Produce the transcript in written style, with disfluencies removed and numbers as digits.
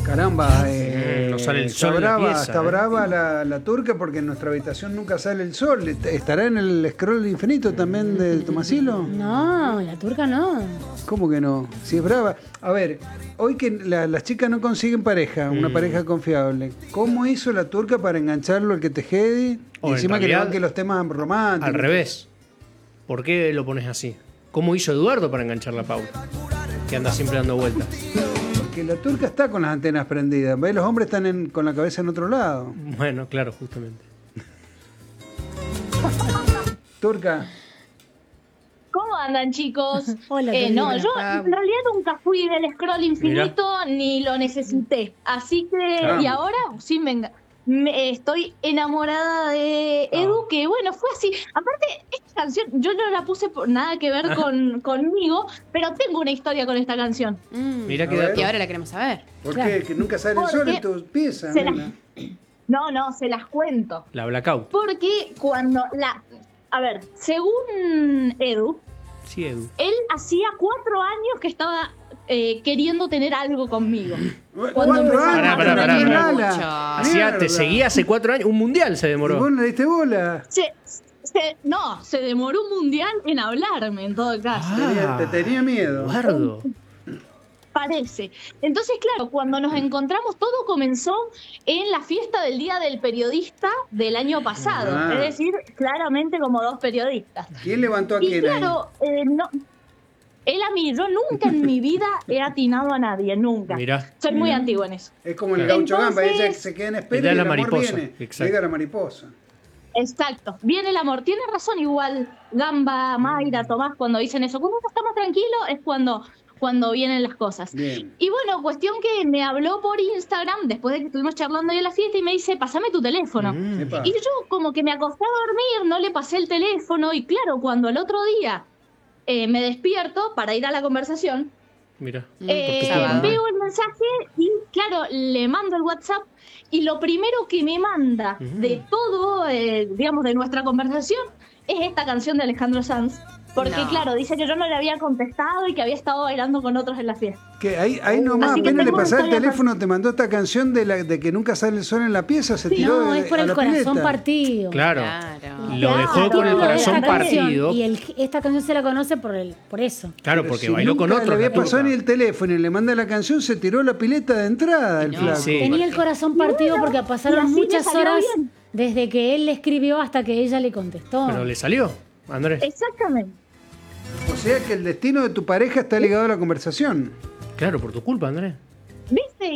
Caramba, no sale el sol en la pieza, está brava la turca porque en nuestra habitación nunca sale el sol. ¿Estará en el scroll infinito también de Tomasilo? No, la turca no. ¿Cómo que no? Si es brava. A ver, hoy que las chicas no consiguen pareja, una pareja confiable, ¿cómo hizo la turca para engancharlo al que te jedi? Y En encima que le realidad, banque los temas románticos. Al revés. ¿Por qué lo pones así? ¿Cómo hizo Eduardo para enganchar la pauta? Que anda siempre dando vueltas. Que la turca está con las antenas prendidas. ¿Ves? Los hombres están con la cabeza en otro lado. Bueno, claro, justamente. Turca. ¿Cómo andan, chicos? Hola, no, querida. yo en realidad nunca fui del scroll infinito ni lo necesité. Así que, Claro. y ahora sí estoy enamorada de Edu, que bueno, fue así. Aparte, esta canción, yo no la puse por nada que ver conmigo, pero tengo una historia con esta canción. Mirá A ver. que Y ahora la queremos saber. ¿Por Claro. qué? Que nunca sale el Porque sol en tu pieza. se la- nena. No, se las cuento. la blackout. Porque cuando a ver, según Edu, Sí, Edu. él hacía 4 años que estaba queriendo tener algo conmigo. ¿Cuándo Pará, pará, pará. Mucho. Te seguía hace 4 años. Un mundial se ¿Y demoró. vos no le diste bola? Se demoró un mundial en hablarme, en todo caso. Te tenía miedo. Eduardo. Parece. Entonces, claro, cuando nos encontramos, todo comenzó en la fiesta del Día del Periodista del año pasado. Ah. Es decir, claramente como 2 periodistas. ¿Quién levantó a Y quién claro, no, él a mí, yo nunca en mi vida he atinado a nadie, nunca. Mirá. Soy muy antigua en eso. ahí? Es como el Claro. gaucho gamba, Entonces- ella se queda en espera Le da y la el amor mariposa, viene. exacto. Llega la mariposa. Exacto. Viene el amor. Tiene razón igual Gamba, Mayra, Tomás, cuando dicen eso. Cuando uno está más tranquilo es cuando vienen las cosas. Bien. Y bueno, cuestión que me habló por Instagram después de que estuvimos charlando ahí en la fiesta y me dice, pásame tu teléfono. Epa. Y yo como que me acosté a dormir, no le pasé el teléfono y claro, cuando al otro día me despierto para ir a la conversación, Mirá. Sábado. veo el mensaje y claro, le mando el WhatsApp y lo primero que me manda de todo, digamos, de nuestra conversación es esta canción de Alejandro Sanz. Porque No. claro, dice que yo no le había contestado y que había estado bailando con otros en la fiesta. Que ahí nomás, Así que apenas le tengo pasaba el historia teléfono, te mandó esta canción de que nunca sale el sol en la pieza, se tiró No, es por a el la corazón pileta. partido. Claro. Claro. Lo dejó con el Claro. corazón Esta canción, partido. Y esta canción se la conoce por eso. Claro, Pero porque si bailó con nunca otro. le había la turca. pasado ni el teléfono y le manda la canción, se tiró la pileta de entrada el No, flaco. sí. Tenía el corazón partido bueno, porque y pasaron así le muchas salió horas bien. desde que él le escribió hasta que ella le contestó. Pero le salió, Andrés. Exactamente. O sea que el destino de tu pareja está ligado a la conversación. Claro, por tu culpa, Andrés. ¿Viste?